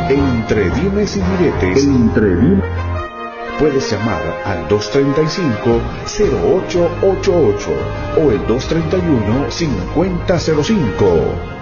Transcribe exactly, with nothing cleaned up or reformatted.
Entre dimes y diretes. Entre dimes. Puedes llamar al dos treinta y cinco, cero ocho ochenta y ocho o el dos treinta y uno, cincuenta cero cinco.